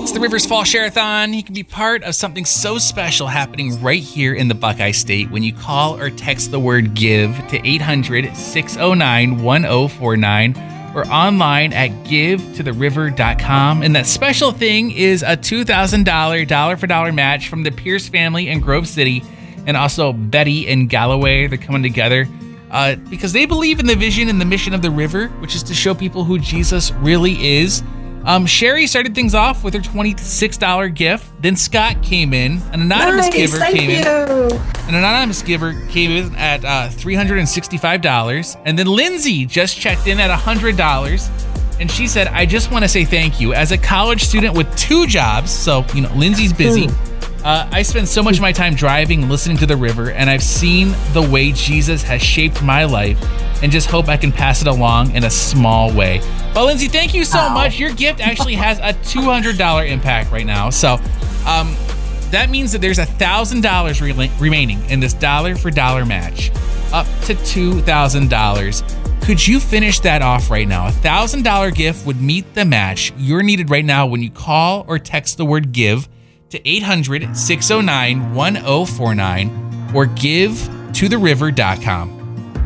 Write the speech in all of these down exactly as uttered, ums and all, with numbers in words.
It's the Rivers Fall Share-a-thon. You can be part of something so special happening right here in the Buckeye State when you call or text the word GIVE to eight hundred, six oh nine, one oh four nine or online at give to the river dot com. And that special thing is a two thousand dollars dollar-for-dollar match from the Pierce family in Grove City and also Betty and Galloway. They're coming together uh, because they believe in the vision and the mission of the river, which is to show people who Jesus really is. Um, Sherry started things off with her twenty-six dollars gift. Then Scott came in. An anonymous nice, giver thank came you. in. An anonymous giver came in at uh, three hundred sixty-five dollars. And then Lindsay just checked in at one hundred dollars. And she said, I just want to say thank you. As a college student with two jobs, so, you know, Lindsay's busy. Uh, I spend so much of my time driving and listening to the river, and I've seen the way Jesus has shaped my life and just hope I can pass it along in a small way. Well, Lindsay, thank you so Wow. much. Your gift actually has a two hundred dollars impact right now. So um, that means that there's one thousand dollars re- remaining in this dollar-for-dollar match, up to two thousand dollars. Could you finish that off right now? A one thousand dollars gift would meet the match. You're needed right now when you call or text the word GIVE to eight hundred, six oh nine, one oh four nine or give to the river dot com.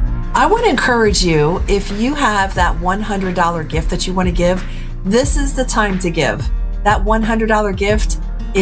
I want to encourage you, if you have that one hundred dollars gift that you want to give, this is the time to give. That one hundred dollars gift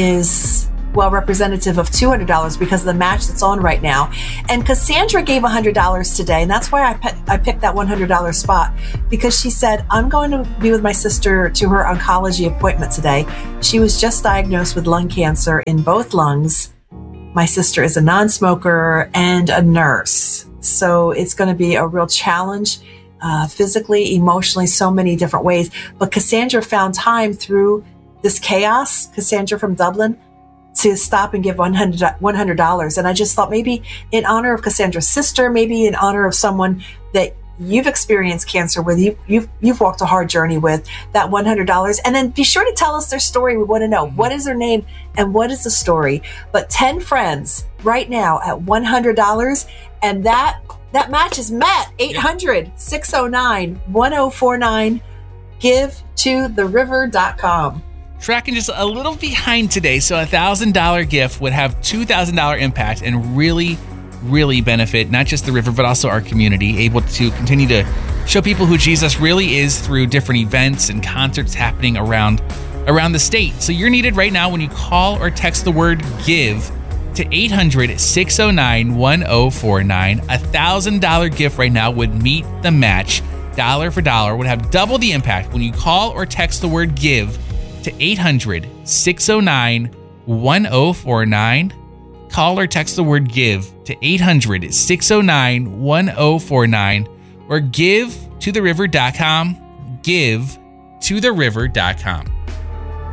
is, well, representative of two hundred dollars because of the match that's on right now. And Cassandra gave one hundred dollars today, and that's why I, pe- I picked that one hundred dollars spot, because she said, I'm going to be with my sister to her oncology appointment today. She was just diagnosed with lung cancer in both lungs. My sister is a non-smoker and a nurse. So it's going to be a real challenge, uh, physically, emotionally, so many different ways. But Cassandra found time through this chaos, Cassandra from Dublin, to stop and give one hundred dollars. And I just thought maybe in honor of Cassandra's sister, maybe in honor of someone that you've experienced cancer with, you, you've, you've walked a hard journey with, that one hundred dollars. And then be sure to tell us their story. We want to know, what is their name and what is the story? But ten friends right now at one hundred dollars. And that that match is met. eight hundred, six oh nine, one oh four nine. give to the river dot com. Tracking just a little behind today, so a one thousand dollars gift would have two thousand dollars impact and really, really benefit not just the river, but also our community, able to continue to show people who Jesus really is through different events and concerts happening around, around the state. So you're needed right now when you call or text the word GIVE to eight hundred, six oh nine, one oh four nine. A one thousand dollars gift right now would meet the match, dollar for dollar, would have double the impact when you call or text the word GIVE to eight hundred, six oh nine, one oh four nine. Call or text the word GIVE to eight hundred, six oh nine, one oh four nine or give to the river dot com. give to the river dot com.